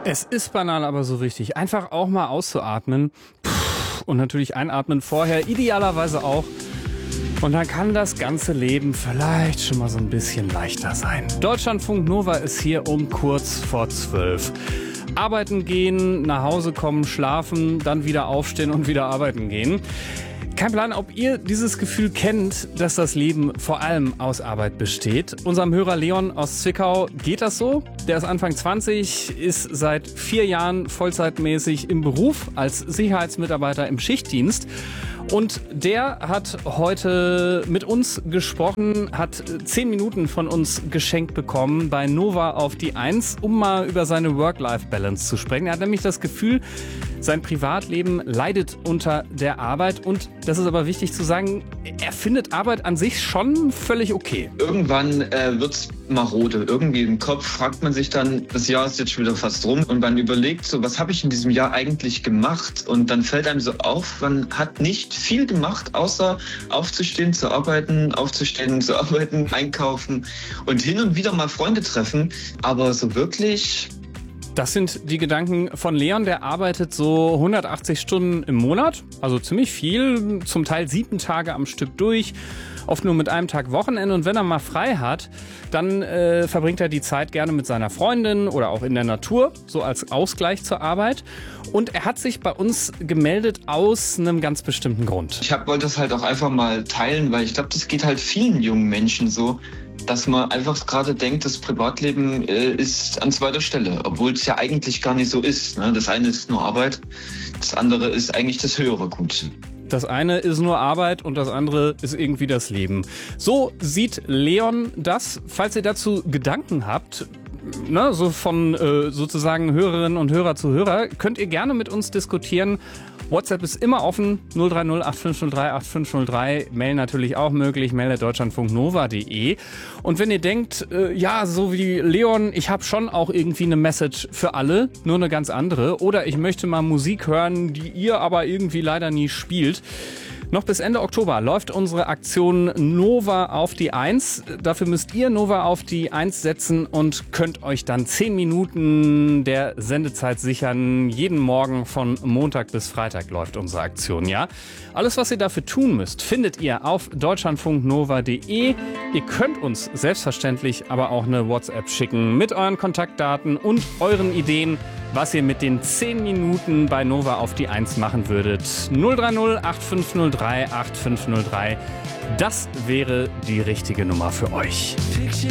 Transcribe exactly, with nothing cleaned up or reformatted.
Es ist banal, aber so wichtig. Einfach auch mal auszuatmen. Puh, und natürlich einatmen vorher, idealerweise auch. Und dann kann das ganze Leben vielleicht schon mal so ein bisschen leichter sein. Deutschlandfunk Nova ist hier um kurz vor zwölf. Arbeiten gehen, nach Hause kommen, schlafen, dann wieder aufstehen und wieder arbeiten gehen. Kein Plan, ob ihr dieses Gefühl kennt, dass das Leben vor allem aus Arbeit besteht. Unserem Hörer Leon aus Zwickau geht das so. Der ist Anfang zwanzig, ist seit vier Jahren vollzeitmäßig im Beruf als Sicherheitsmitarbeiter im Schichtdienst. Und der hat heute mit uns gesprochen, hat zehn Minuten von uns geschenkt bekommen bei Nova auf die Eins, um mal über seine Work-Life-Balance zu sprechen. Er hat nämlich das Gefühl, sein Privatleben leidet unter der Arbeit. Und das ist aber wichtig zu sagen, er findet Arbeit an sich schon völlig okay. Irgendwann äh, wird's marode. Irgendwie im Kopf fragt man sich dann, das Jahr ist jetzt schon wieder fast rum. Und man überlegt so, was habe ich in diesem Jahr eigentlich gemacht? Und dann fällt einem so auf, man hat nicht viel gemacht, außer aufzustehen, zu arbeiten, aufzustehen, zu arbeiten, einkaufen und hin und wieder mal Freunde treffen. Aber so wirklich... Das sind die Gedanken von Leon, der arbeitet so hundertachtzig Stunden im Monat, also ziemlich viel, zum Teil sieben Tage am Stück durch, oft nur mit einem Tag Wochenende. Und wenn er mal frei hat, dann äh, verbringt er die Zeit gerne mit seiner Freundin oder auch in der Natur, so als Ausgleich zur Arbeit. Und er hat sich bei uns gemeldet aus einem ganz bestimmten Grund. Ich hab, wollte das halt auch einfach mal teilen, weil ich glaube, das geht halt vielen jungen Menschen so, dass man einfach gerade denkt, das Privatleben äh, ist an zweiter Stelle, obwohl es ja eigentlich gar nicht so ist. Ne? Das eine ist nur Arbeit, das andere ist eigentlich das höhere Gut. Das eine ist nur Arbeit und das andere ist irgendwie das Leben. So sieht Leon das. Falls ihr dazu Gedanken habt, ne, so von äh, sozusagen Hörerinnen und Hörer zu Hörer, könnt ihr gerne mit uns diskutieren. WhatsApp ist immer offen, null drei null acht fünf null drei acht fünf null drei. Mail natürlich auch möglich, mail at deutschlandfunknova punkt de. Und wenn ihr denkt, äh, ja, so wie Leon, ich habe schon auch irgendwie eine Message für alle, nur eine ganz andere. Oder ich möchte mal Musik hören, die ihr aber irgendwie leider nie spielt. Noch bis Ende Oktober läuft unsere Aktion Nova auf die Eins. Dafür müsst ihr Nova auf die Eins setzen und könnt euch dann zehn Minuten der Sendezeit sichern. Jeden Morgen von Montag bis Freitag läuft unsere Aktion, ja? Alles, was ihr dafür tun müsst, findet ihr auf deutschlandfunknova punkt de. Ihr könnt uns selbstverständlich aber auch eine WhatsApp schicken mit euren Kontaktdaten und euren Ideen, was ihr mit den zehn Minuten bei Nova auf die Eins machen würdet. null drei null acht fünf null drei acht fünf null drei. Das wäre die richtige Nummer für euch. Picture